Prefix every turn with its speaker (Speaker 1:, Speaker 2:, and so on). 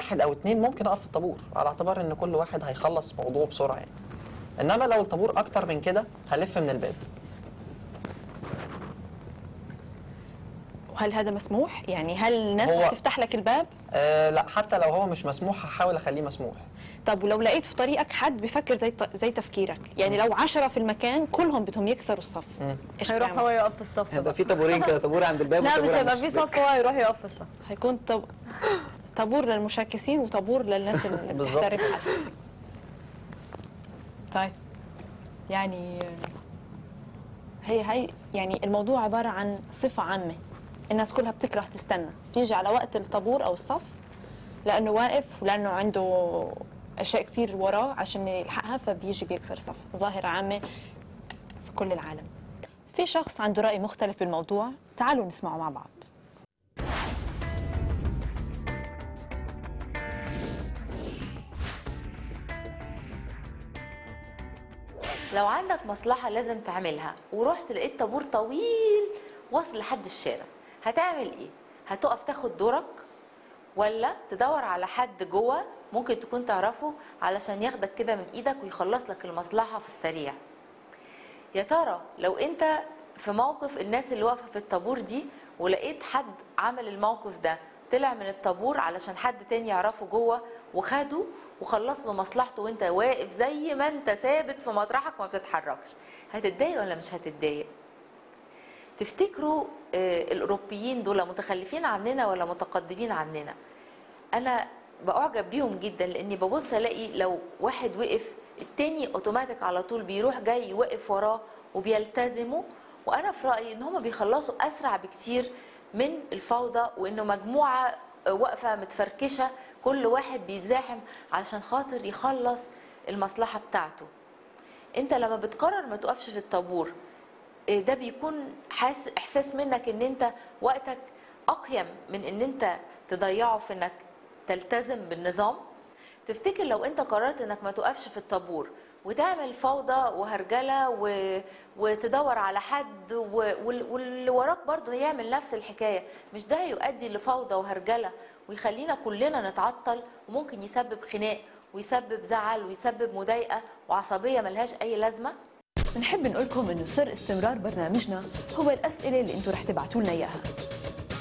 Speaker 1: واحد او اتنين ممكن اقف في الطابور على اعتبار ان كل واحد هيخلص موضوعه بسرعه يعني. انما لو الطابور اكتر من كده هلف من الباب.
Speaker 2: وهل هذا مسموح؟ يعني هل الناس رح تفتح لك الباب؟
Speaker 1: لا، حتى لو هو مش مسموح هحاول اخليه مسموح.
Speaker 2: طب ولو لقيت في طريقك حد بيفكر زي تفكيرك، يعني لو 10 في المكان كلهم بدهم يكسروا الصف،
Speaker 3: ايش هيروح هو يقف في الصف؟
Speaker 1: هيبقى في طابورين كده، طابور عند الباب
Speaker 3: لا
Speaker 1: وطابور
Speaker 3: مش
Speaker 1: عند
Speaker 3: هيبقى في صف، هو هيروح يقف في الصف.
Speaker 2: هيكون طابور للمشاكسين وطابور للناس اللي بتحترف. طيب يعني هي يعني الموضوع عبارة عن صفة عامة، الناس كلها بتكره تستنى، بتيجي على وقت الطابور أو الصف لأنه واقف ولأنه عنده أشياء كثير وراه عشان يلحقها، فبيجي بيكسر صف. ظاهرة عامة في كل العالم. في شخص عنده رأي مختلف بالموضوع، تعالوا نسمعه مع بعض.
Speaker 4: لو عندك مصلحة لازم تعملها ورحت لقيت طابور طويل واصل لحد الشارع، هتعمل ايه؟ هتقف تاخد دورك ولا تدور على حد جوه ممكن تكون تعرفه علشان ياخدك كده من ايدك ويخلص لك المصلحة في السريع؟ يا ترى لو انت في موقف الناس اللي واقفة في الطابور دي ولقيت حد عمل الموقف ده، طلع من الطابور علشان حد تاني يعرفه جوه وخده وخلص له مصلحته وانت واقف زي ما انت ثابت في مطرحك ما بتتحركش، هتتضايق ولا مش هتتضايق؟ تفتكروا الاوروبيين دول متخلفين عننا ولا متقدمين عننا؟ انا بعجب بيهم جدا، لاني ببص الاقي لو واحد وقف التاني اوتوماتيك على طول بيروح جاي يوقف وراه وبيلتزموا. وانا في رايي ان هم بيخلصوا اسرع بكتير من الفوضى، وانه مجموعه واقفه متفركشه كل واحد بيتزاحم علشان خاطر يخلص المصلحه بتاعته. انت لما بتقرر ما تقفش في الطابور، ده بيكون احساس منك ان انت وقتك اقيم من ان انت تضيعه في انك تلتزم بالنظام. تفتكر لو انت قررت انك ما تقفش في الطابور وتعمل فوضى وهرجله وتدور على حد واللي وراك برضه يعمل نفس الحكايه، مش ده هيؤدي لفوضى وهرجله ويخلينا كلنا نتعطل، وممكن يسبب خناق ويسبب زعل ويسبب مضايقه وعصبيه ملهاش اي لازمه؟
Speaker 5: بنحب نقول لكم انه سر استمرار برنامجنا هو الاسئله اللي انتم رح تبعتوا لنا اياها.